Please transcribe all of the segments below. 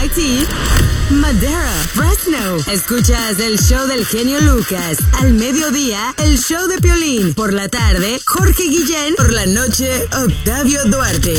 ti, Madera, Fresno. Escuchas el show del genio Lucas. Al mediodía, el show de Piolín. Por la tarde, Jorge Guillén. Por la noche, Octavio Duarte.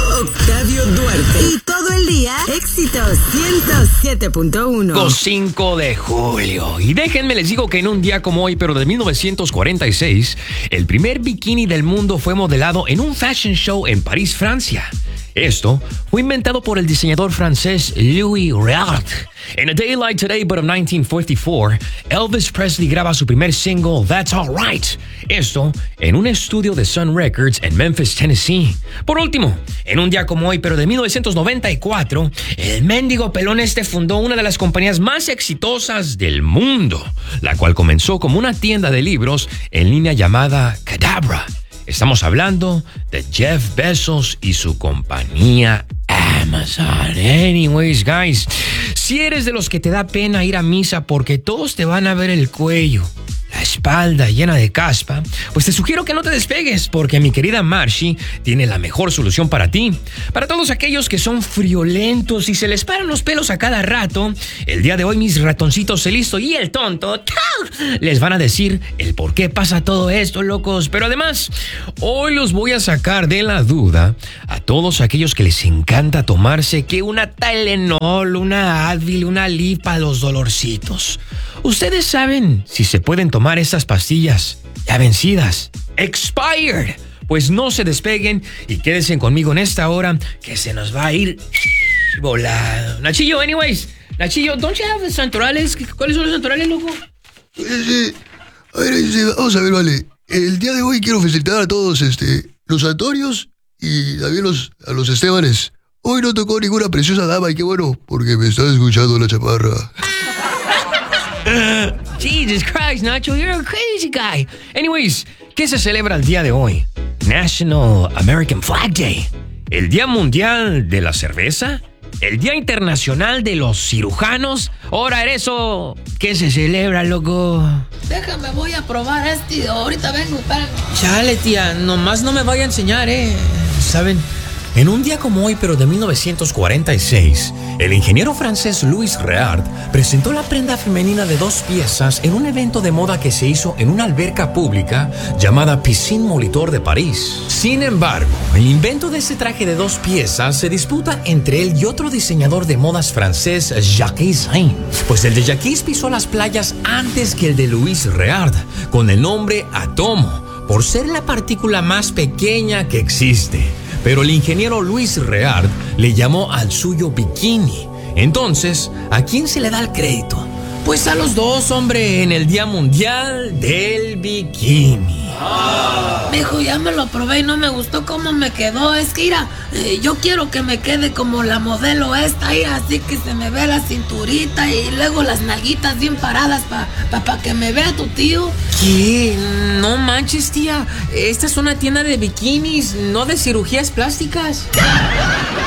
Y todo el día, éxitos 107.1. 5 de julio. Y déjenme les digo que en un día como hoy, pero de 1946, el primer bikini del mundo fue modelado en un fashion show en París, Francia. Esto fue inventado por el diseñador francés Louis Réard. In a day like today, but of 1954, Elvis Presley graba su primer single, That's Alright. Esto en un estudio de Sun Records en Memphis, Tennessee. Por último, en un día como hoy, pero de 1994, el mendigo pelón fundó una de las compañías más exitosas del mundo, la cual comenzó como una tienda de libros en línea llamada Cadabra. Estamos hablando de Jeff Bezos y su compañía Amazon. Anyways, guys, si eres de los que te da pena ir a misa porque todos te van a ver el cuello, la espalda llena de caspa, pues te sugiero que no te despegues, porque mi querida Marcy tiene la mejor solución para ti. Para todos aquellos que son friolentos y se les paran los pelos a cada rato, el día de hoy mis ratoncitos Celisto y el tonto les van a decir el por qué pasa todo esto, locos. Pero además, hoy los voy a sacar de la duda a todos aquellos que les encanta tomarse que una Tylenol, una Advil, una Lipa, los dolorcitos. ¿Ustedes saben si se pueden tomar estas pastillas ya vencidas? Expired. Pues no se despeguen y quédense conmigo en esta hora que se nos va a ir volado. Nachillo, anyways. Nachillo, don't you have santorales? ¿Cuáles son los santorales, loco? A ver, vamos a ver, vale. El día de hoy quiero felicitar a todos los Antorios y también a los Estebanes. Hoy no tocó ninguna preciosa dama y qué bueno, porque me está escuchando la chaparra. Jesus Christ, Nacho, you're a crazy guy. Anyways, ¿qué se celebra el día de hoy? National American Flag Day. ¿El Día Mundial de la Cerveza? ¿El Día Internacional de los Cirujanos? Ahora, eso, ¿qué se celebra, loco? Déjame, voy a probar ahorita vengo, espérame. Chale, tía, nomás no me vaya a enseñar, ¿Saben? En un día como hoy, pero de 1946, el ingeniero francés Louis Réard presentó la prenda femenina de 2 piezas en un evento de moda que se hizo en una alberca pública llamada Piscine Molitor de París. Sin embargo, el invento de ese traje de 2 piezas se disputa entre él y otro diseñador de modas francés, Jacques Hain. Pues el de Jacques pisó las playas antes que el de Louis Réard, con el nombre átomo, por ser la partícula más pequeña que existe. Pero el ingeniero Louis Réard le llamó al suyo bikini. Entonces, ¿a quién se le da el crédito? Pues a los dos, hombre, en el Día Mundial del Bikini. Mijo, ya me lo probé y no me gustó cómo me quedó. Es que, mira, yo quiero que me quede como la modelo esta, mira, así que se me vea la cinturita y luego las nalguitas bien paradas para que me vea tu tío. ¿Qué? No manches, tía. Esta es una tienda de bikinis, no de cirugías plásticas.